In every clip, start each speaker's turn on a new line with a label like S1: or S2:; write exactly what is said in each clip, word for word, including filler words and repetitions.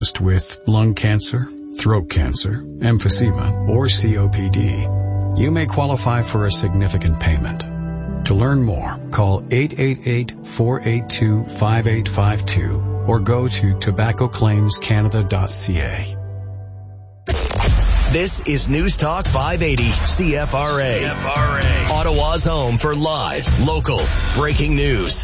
S1: with lung cancer, throat cancer, emphysema, or C O P D, you may qualify for a significant payment. To learn more, call eight eight eight, four eight two, five eight five two or go to tobacco claims canada dot c a.
S2: This is News Talk five eighty C F R A. C F R A. Ottawa's home for live, local, breaking news.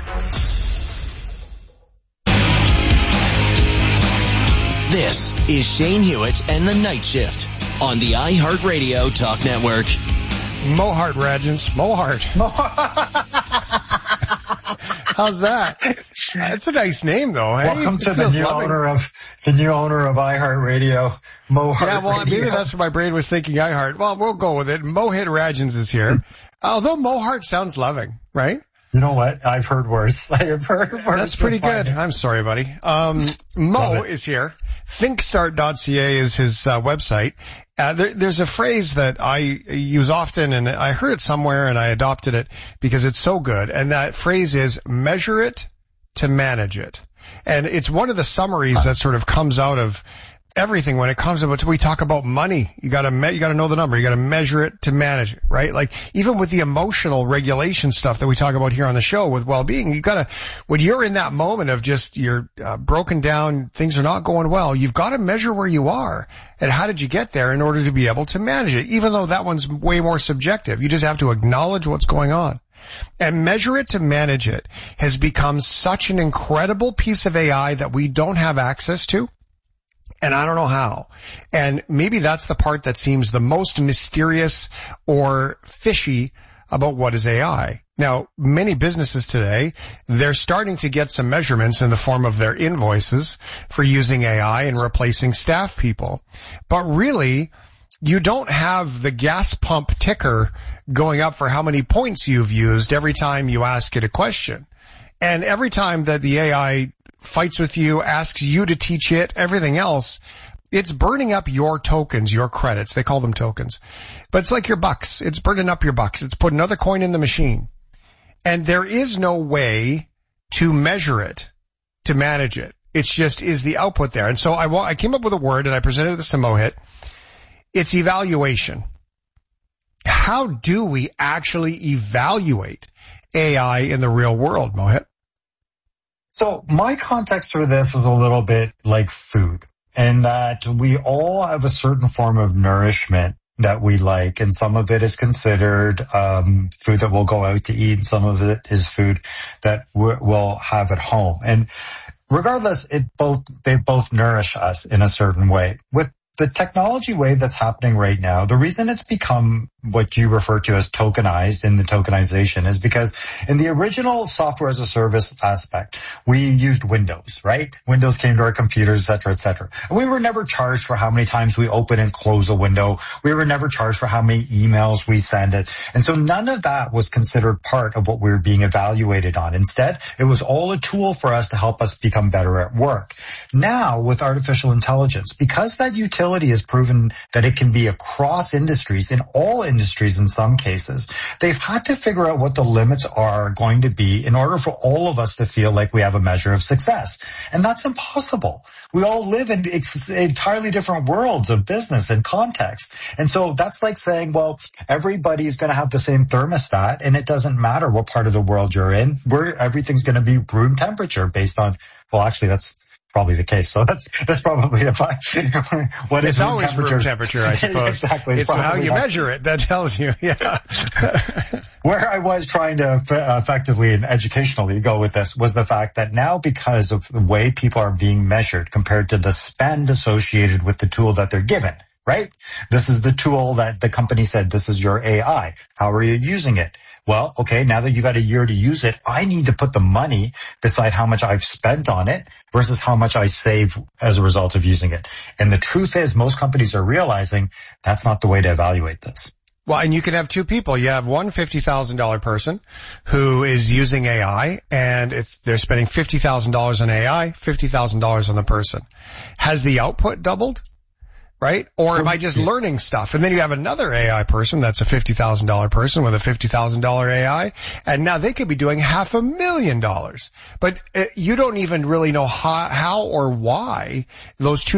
S2: This is Shane Hewitt and the Night Shift on the iHeartRadio Talk Network.
S3: Mohart Radgens. Mohart. How's that? That's a nice name, though. Hey?
S4: Welcome to the new loving. owner of the new owner of iHeartRadio, Mohart.
S3: Yeah, well,
S4: Radio.
S3: maybe that's what my brain was thinking. iHeart. Well, we'll go with it. Mohit Radgens is here. Although Mohart sounds loving, right?
S4: You know what? I've heard worse. I have heard worse.
S3: That's pretty good. I'm sorry, buddy. Um, Mo is here. thinkstart dot c a is his uh, website. Uh, there, there's a phrase that I use often, and I heard it somewhere, and I adopted it because it's so good. And that phrase is measure it to manage it. And it's one of the summaries that sort of comes out of everything when it comes to, we talk about money. You gotta, me, you gotta know the number. You gotta measure it to manage it, right? Like, even with the emotional regulation stuff that we talk about here on the show with well-being, you gotta, when you're in that moment of just, you're uh, broken down, things are not going well, you've gotta measure where you are and how did you get there in order to be able to manage it, even though that one's way more subjective. You just have to acknowledge what's going on. And measure it to manage it has become such an incredible piece of A I that we don't have access to. And I don't know how. And maybe that's the part that seems the most mysterious or fishy about what is A I. Now, many businesses today, they're starting to get some measurements in the form of their invoices for using A I and replacing staff people. But really, you don't have the gas pump ticker going up for how many points you've used every time you ask it a question. And every time that the A I fights with you, asks you to teach it, everything else, it's burning up your tokens, your credits. They call them tokens. But it's like your bucks. It's burning up your bucks. It's put another coin in the machine. And there is no way to measure it, to manage it. It's just, is the output there? And so I, I came up with a word, and I presented this to Mohit. It's evaluation. How do we actually evaluate A I in the real world, Mohit?
S4: So my context for this is a little bit like food, in that we all have a certain form of nourishment that we like, and some of it is considered um food that we'll go out to eat, and some of it is food that we'll have at home. And regardless, it both they both nourish us in a certain way. With the technology wave that's happening right now, the reason it's become what you refer to as tokenized in the tokenization is because in the original software as a service aspect, we used Windows, right? Windows came to our computers, et cetera, et cetera. And we were never charged for how many times we open and close a window. We were never charged for how many emails we send it. And so none of that was considered part of what we were being evaluated on. Instead, it was all a tool for us to help us become better at work. Now, with artificial intelligence, because that utility has proven that it can be across industries, in all industries in some cases, they've had to figure out what the limits are going to be in order for all of us to feel like we have a measure of success. And that's impossible. We all live in entirely different worlds of business and context. And so that's like saying, well, everybody's going to have the same thermostat, and it doesn't matter what part of the world you're in. We're, everything's going to be room temperature based on, well, actually, that's probably the case. So that's that's probably the fact. What
S3: it's
S4: is room
S3: always
S4: temperature?
S3: room temperature, I suppose.
S4: Exactly.
S3: It's, it's how you not. measure it that tells you. Yeah.
S4: Where I was trying to effectively and educationally go with this was the fact that now, because of the way people are being measured compared to the spend associated with the tool that they're given, right? This is the tool that the company said, this is your A I. How are you using it? Well, okay, now that you got a year to use it, I need to put the money beside how much I've spent on it versus how much I save as a result of using it. And the truth is, most companies are realizing that's not the way to evaluate this.
S3: Well, and you can have two people. You have one fifty thousand dollars person who is using A I, and it's, they're spending fifty thousand dollars on A I, fifty thousand dollars on the person. Has the output doubled? right? Or am I just learning stuff? And then you have another A I person that's a fifty thousand dollars person with a fifty thousand dollars A I, and now they could be doing half a million dollars. But uh, you don't even really know how, how or why those two